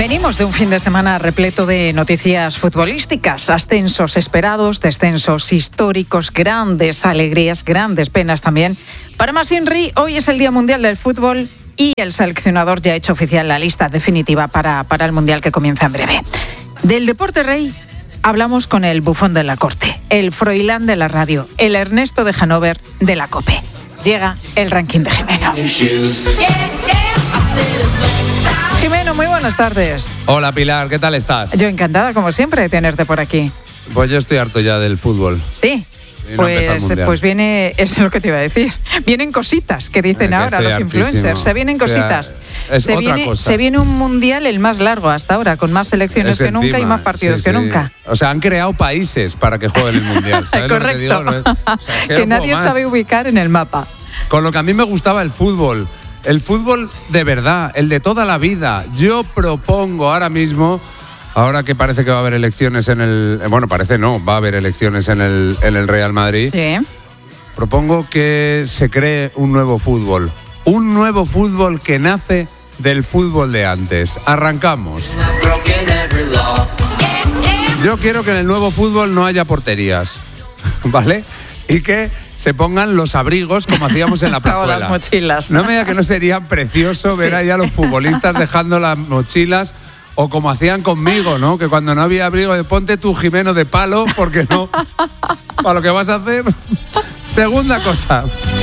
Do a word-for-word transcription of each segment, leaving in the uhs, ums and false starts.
Venimos de un fin de semana repleto de noticias futbolísticas, ascensos esperados, descensos históricos, grandes alegrías, grandes penas también. Para más Inri, hoy es el Día Mundial del Fútbol y el seleccionador ya ha hecho oficial la lista definitiva para, para el Mundial que comienza en breve. Del deporte rey hablamos con el bufón de la corte, el Froilán de la radio, el Ernesto de Hannover de la COPE. Llega el ranking de Jimeno. Jimeno, muy buenas tardes. Hola Pilar, ¿qué tal estás? Yo encantada, como siempre, de tenerte por aquí. Pues yo estoy harto ya del fútbol. Sí, Y no empezar el pues, mundial. pues viene, eso es lo que te iba a decir, vienen cositas que dicen Eh, que ahora estoy los influencers, hartísimo. se vienen O sea, cositas. es se, otra viene, cosa. se viene un mundial el más largo hasta ahora, con más selecciones Es que que nunca y encima, más partidos sí, que sí. nunca. O sea, han creado países para que jueguen el mundial. ¿Sabes lo que te digo? Correcto, No es- o sea, es que, no puedo nadie más. sabe ubicar en el mapa. Con lo que a mí me gustaba el fútbol. El fútbol de verdad, el de toda la vida. Yo propongo ahora mismo, ahora que parece que va a haber elecciones en el... Bueno, parece no, va a haber elecciones en el, en el Real Madrid. Sí. Propongo que se cree un nuevo fútbol. Un nuevo fútbol que nace del fútbol de antes. Arrancamos. Yo quiero que en el nuevo fútbol no haya porterías, ¿vale? Y que se pongan los abrigos como hacíamos en la O plazuela. las mochilas. No me diga que no sería precioso ver Sí. ahí a los futbolistas dejando las mochilas o como hacían conmigo, ¿no? Que cuando no había abrigo, de ponte tu Jimeno de palo porque no, para lo que vas a hacer. Segunda cosa.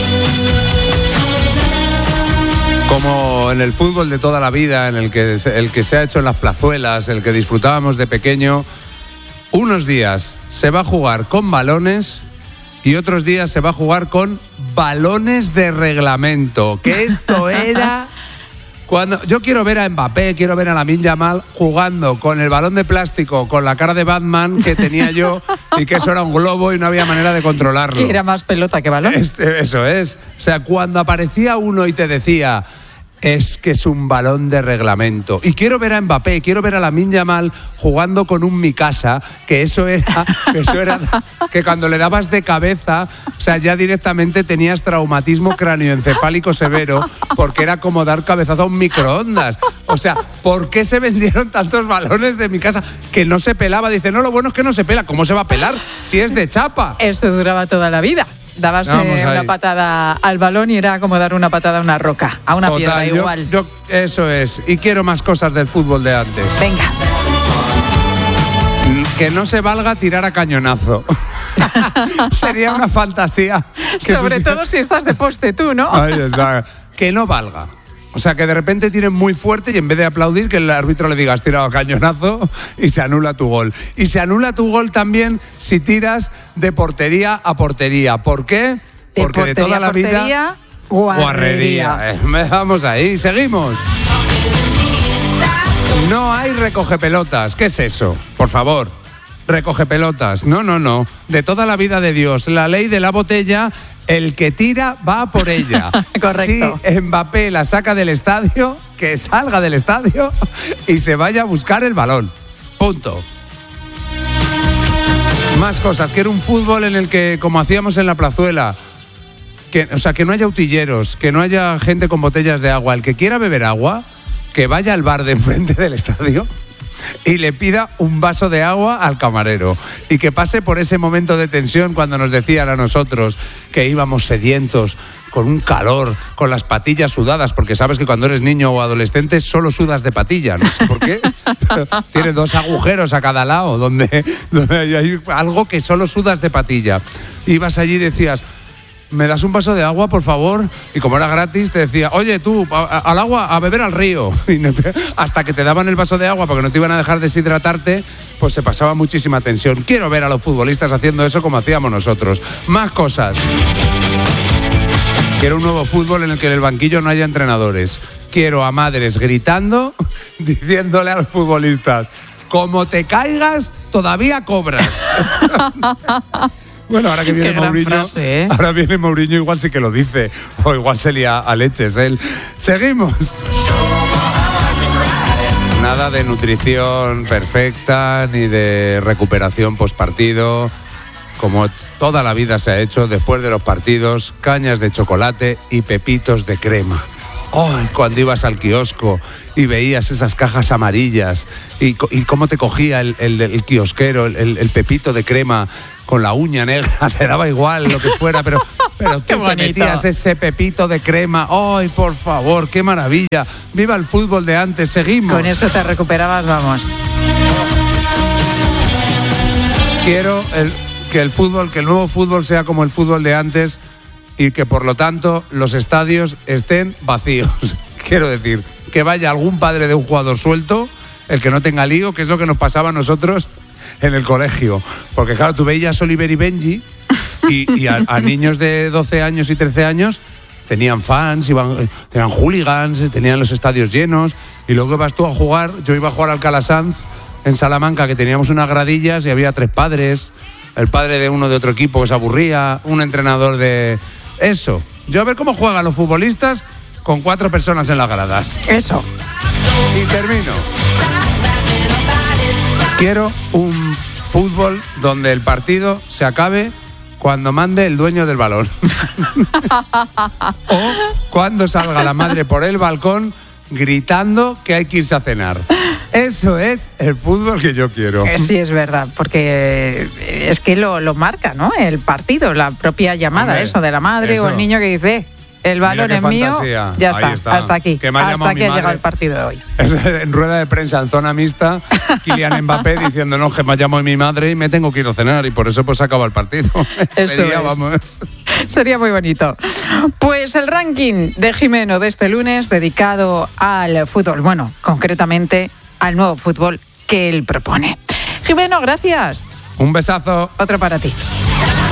Como en el fútbol de toda la vida, en el que, se- el que se ha hecho en las plazuelas, el que disfrutábamos de pequeño, unos días se va a jugar con balones y otros días se va a jugar con balones de reglamento. Que esto era... Cuando yo quiero ver a Mbappé, quiero ver a Lamine Yamal jugando con el balón de plástico, con la cara de Batman que tenía yo y que eso era un globo y no había manera de controlarlo. Que era más pelota que balón. Este, eso es. O sea, cuando aparecía uno y te decía, es que es un balón de reglamento. Y quiero ver a Mbappé, quiero ver a Lamine Yamal jugando con un Mikasa, que eso era, que eso era, que cuando le dabas de cabeza, o sea, ya directamente tenías traumatismo cráneoencefálico severo, porque era como dar cabezazo a un microondas. O sea, ¿por qué se vendieron tantos balones de Mikasa que no se pelaba? Dice, no, lo bueno es que no se pela. ¿Cómo se va a pelar si es de chapa? Eso duraba toda la vida. Dabas Vamos eh, una ahí. patada al balón y era como dar una patada a una roca, a una piedra Total, yo- igual. yo- eso es. Y quiero más cosas del fútbol de antes. Venga. Que no se valga tirar a cañonazo. Sería una fantasía. que Sobre suceda- todo si estás de poste tú, ¿no? Ahí está. Que no valga. O sea, que de repente tiren muy fuerte y en vez de aplaudir, que el árbitro le diga, has tirado a cañonazo y se anula tu gol. Y se anula tu gol también si tiras de portería a portería. ¿Por qué? De Porque de portería toda a la vida... portería, guarrería. Guarrería. Eh, Vamos ahí, seguimos. No hay recoge pelotas. ¿Qué es eso? Por favor. Recoge pelotas. No, no, no. De toda la vida de Dios. La ley de la botella, el que tira va por ella. Correcto. Si Mbappé la saca del estadio, que salga del estadio y se vaya a buscar el balón. Punto. Más cosas. Quiero un fútbol en el que, como hacíamos en la plazuela, que, o sea, que no haya utilleros, que no haya gente con botellas de agua. El que quiera beber agua, que vaya al bar de enfrente del estadio y le pida un vaso de agua al camarero. Y que pase por ese momento de tensión cuando nos decían a nosotros que íbamos sedientos, con un calor, con las patillas sudadas, porque sabes que cuando eres niño o adolescente solo sudas de patilla, no sé por qué. Tiene dos agujeros a cada lado donde, donde hay algo que solo sudas de patilla. Ibas allí y decías, ¿me das un vaso de agua, por favor? Y como era gratis, te decía, oye, tú, a- a- al agua, a beber al río. Y no te- hasta que te daban el vaso de agua porque no te iban a dejar deshidratarte, pues se pasaba muchísima tensión. Quiero ver a los futbolistas haciendo eso como hacíamos nosotros. Más cosas. Quiero un nuevo fútbol en el que en el banquillo no haya entrenadores. Quiero a madres gritando, diciéndole a los futbolistas, como te caigas, todavía cobras. Bueno, ahora que viene Qué gran Mourinho, frase, ¿eh? ahora viene Mourinho, igual sí que lo dice, o igual se lía a leches él. Seguimos. Nada de nutrición perfecta ni de recuperación postpartido, como toda la vida se ha hecho después de los partidos, cañas de chocolate y pepitos de crema. Oh, cuando ibas al kiosco y veías esas cajas amarillas y, y cómo te cogía el, el, el kiosquero, el, el pepito de crema con la uña negra, te daba igual lo que fuera, pero, pero tú te metías ese pepito de crema. ¡Ay, por favor, qué maravilla! ¡Viva el fútbol de antes! Seguimos. Con eso te recuperabas, vamos. Quiero el, que el fútbol, que el nuevo fútbol sea como el fútbol de antes y que por lo tanto los estadios estén vacíos. Quiero decir, que vaya algún padre de un jugador suelto, el que no tenga lío, que es lo que nos pasaba a nosotros en el colegio. Porque claro, tú veías Oliver y Benji y, y a, a niños de doce años y trece años tenían fans, iban, tenían hooligans, tenían los estadios llenos y luego vas tú a jugar. Yo iba a jugar al Calasanz en Salamanca, que teníamos unas gradillas y había tres padres, el padre de uno de otro equipo que se aburría, un entrenador de... Eso, yo a ver cómo juegan los futbolistas con cuatro personas en las gradas. Eso. Y termino. Quiero un fútbol donde el partido se acabe cuando mande el dueño del balón. O cuando salga la madre por el balcón gritando que hay que irse a cenar. Eso es el fútbol que yo quiero. Eh, sí, es verdad, porque es que lo, lo marca, ¿no? El partido, la propia llamada, Hombre, eso de la madre eso. O el niño que dice, el balón es mío, ya está, está, hasta aquí. Que me ha hasta aquí ha madre. llegado el partido de hoy. En rueda de prensa, en zona mixta, Kylian Mbappé diciendo, no, que me llamo mi madre y me tengo que ir a cenar y por eso pues acaba el partido. Eso Sería, es. vamos. Sería muy bonito. Pues el ranking de Jimeno de este lunes dedicado al fútbol, bueno, concretamente al nuevo fútbol que él propone. Jimeno, gracias. Un besazo. Otro para ti.